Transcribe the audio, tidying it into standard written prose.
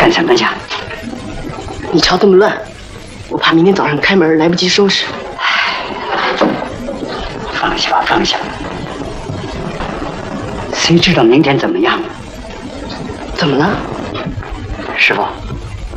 干什么去？ 你瞧这么乱，我怕明天早上开门来不及收拾。 放下吧，放下吧。谁知道明天怎么样？ 怎么了？ 师傅，